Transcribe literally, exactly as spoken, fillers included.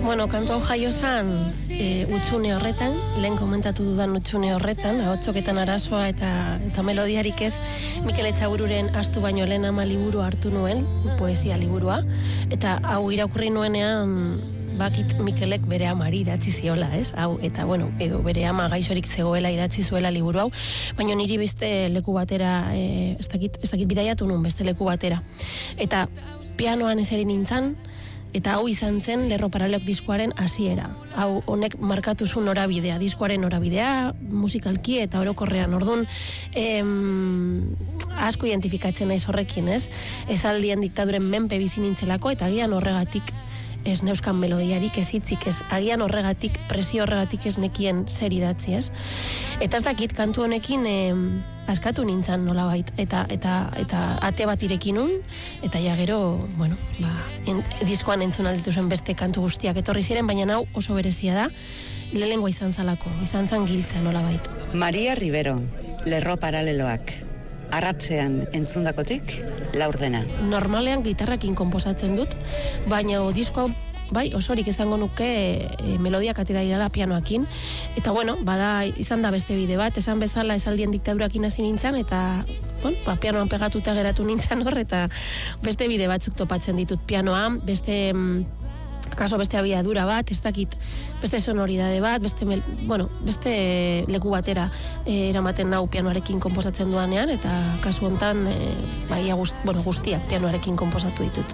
Bueno, kantu hau jaio zan e, utxune horretan, lehen komentatu dudan utxune horretan, ahotsoketan arazoa eta eta melodiarik ez, Mikel Etxabururen Astu baino lehen ama liburu hartu nuen, poesia liburua, eta hau irakurri nuenean bakit Mikelek bere amari idatzi ziola, ez? Hau, eta bueno, edo bere ama gaixorik zegoela idatzi zuela liburu hau, baina niri beste leku batera, e, ez dakit, ez dakit bidaiatu nun beste leku batera. Eta pianoan eseri nintzan, eta hau izan zen Lerro Paraleloak diskoaren hasiera. Hau honek markatu zuen norabidea, diskoaren norabidea, musikalki eta orokorrean. Ordun, em, asko identifikatzen naiz horrekin, ez? Ezaldien diktaduren menpe bizi nintzelako, eta agian horregatik ez neuskan melodiarik, ez hitzik, ez agian horregatik, presio horregatik ez nekien zer idatzi, ez? Eta ez dakit, kantu honekin eh, askatu nintzan nolabait, eta eta eta ate bat irekinun, eta ja gero, bueno, ba, en, diskoan entzun alditu zen beste kantu guztiak etorri ziren, baina hau oso berezia da, lehenengoa izan zalako, izan zan giltza nolabait. Maria Rivero, Lerro Paraleloak. Arratzean entzundakotik, laurdena. Normalean gitarrakin konposatzen dut, baina disko hau bai, osorik izango nuke e, melodiak atera dirala pianoakin, eta bueno, bada izan da beste bide bat, esan bezala esaldien diktadurakin hasi nintzen, eta bueno, ba, pianoan pegatuta geratu nintzen hor, eta beste bide batzuk topatzen ditut pianoan, beste kaso beste abiadura bat, ez dakit, beste sonoridade bat, beste, mel, bueno, beste leku batera e, eramaten nau pianoarekin konposatzen duanean, eta kasu hontan, e, bai, guztiak pianoarekin konposatu ditut.